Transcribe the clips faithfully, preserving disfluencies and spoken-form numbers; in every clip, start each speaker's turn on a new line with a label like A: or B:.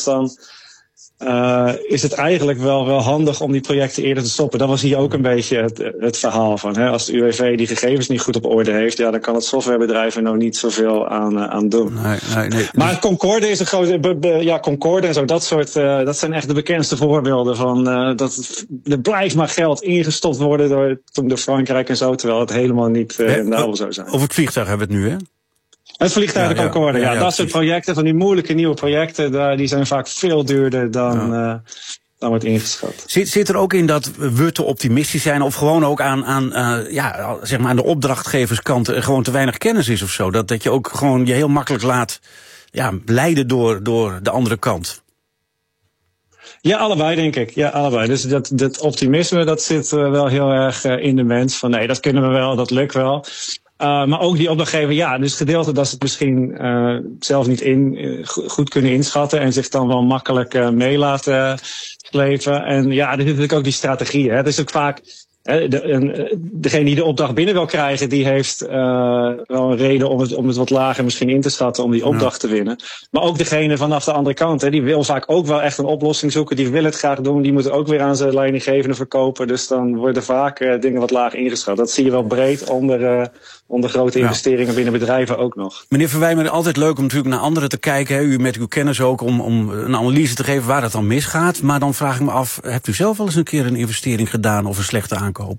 A: dan uh, is het eigenlijk wel, wel handig om die projecten eerder te stoppen. Dat was hier ook een beetje het, het verhaal van. Hè? Als de U W V die gegevens niet goed op orde heeft, ja, dan kan het softwarebedrijf er nou niet zoveel aan, uh, aan doen.
B: Nee, nee, nee.
A: Maar Concorde is een grote, be, be, ja, Concorde en zo, dat soort, uh, dat zijn echt de bekendste voorbeelden van, uh, dat het, er blijft maar geld ingestopt worden door, door Frankrijk en zo, terwijl het helemaal niet uh, rendabel zou zijn.
B: Over het vliegtuig hebben we het nu, hè?
A: Het vliegtuig de ja, Concorde, ja. ja, ja, ja dat soort projecten, van die moeilijke nieuwe projecten, die zijn vaak veel duurder dan, ja. uh, dan wordt ingeschat.
B: Zit, zit er ook in dat we te optimistisch zijn, of gewoon ook aan, aan, uh, ja, zeg maar aan de opdrachtgeverskant gewoon te weinig kennis is of zo? Dat, dat je ook gewoon je heel makkelijk laat ja, leiden door, door de andere kant?
A: Ja, allebei denk ik. Ja, allebei. Dus dat, dat optimisme, dat zit uh, wel heel erg uh, in de mens. Van nee, dat kunnen we wel, dat lukt wel. Uh, maar ook die opdrachtgever, ja, dus gedeelte dat ze het misschien uh, zelf niet in, uh, goed kunnen inschatten en zich dan wel makkelijk uh, mee laten slepen. En ja, er zit natuurlijk ook die strategie. Hè. Het is ook vaak, hè, de, en, degene die de opdracht binnen wil krijgen, die heeft uh, wel een reden om het, om het wat lager misschien in te schatten om die opdracht ja. te winnen. Maar ook degene vanaf de andere kant, hè, die wil vaak ook wel echt een oplossing zoeken, die wil het graag doen, die moet ook weer aan zijn leidinggevende verkopen. Dus dan worden vaak uh, dingen wat laag ingeschat. Dat zie je wel breed onder... Uh, onder grote investeringen ja. binnen bedrijven ook nog.
B: Meneer Verwijmen, altijd leuk om natuurlijk naar anderen te kijken. Hè. U met uw kennis ook om, om een analyse te geven waar het dan misgaat. Maar dan vraag ik me af, hebt u zelf wel eens een keer een investering gedaan of een slechte aankoop?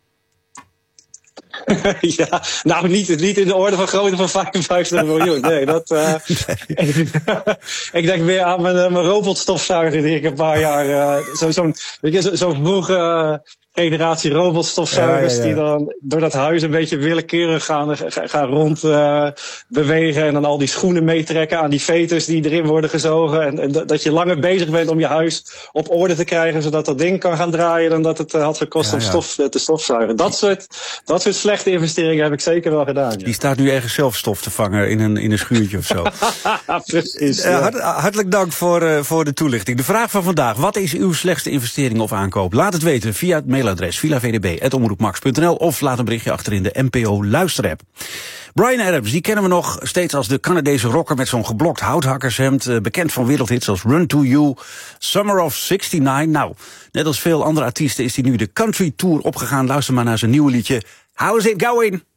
A: Ja, nou niet, niet in de orde van grootte van vijfenvijftig miljoen. Nee, dat. Uh, nee. Ik denk weer aan mijn, mijn robotstofzuiger die ik een paar jaar. Uh, zo, zo'n zo, zo vroeg. Uh, generatie robotstofzuigers ja, ja, ja. die dan door dat huis een beetje willekeurig gaan, gaan rond uh, bewegen en dan al die schoenen meetrekken aan die veters die erin worden gezogen. En, en dat je langer bezig bent om je huis op orde te krijgen zodat dat ding kan gaan draaien dan dat het uh, had gekost ja, om ja. stof uh, te stofzuigen. Dat soort, dat soort slechte investeringen heb ik zeker wel gedaan. Ja.
B: Die staat nu ergens zelf stof te vangen in een, in een schuurtje of zo.
A: Precies.
B: Uh, hart, hartelijk dank voor, uh, voor de toelichting. De vraag van vandaag, wat is uw slechtste investering of aankoop? Laat het weten via het mailadres villavdb apenstaartje omroepmax punt n l of laat een berichtje achter in de N P O luisterapp. Bryan Adams, die kennen we nog steeds als de Canadese rocker met zo'n geblokt houthakkershemd, uh, bekend van wereldhits als Run to You, Summer of zestignegentig. Nou, net als veel andere artiesten is hij nu de country tour opgegaan. Luister maar naar zijn nieuwe liedje How's It Going?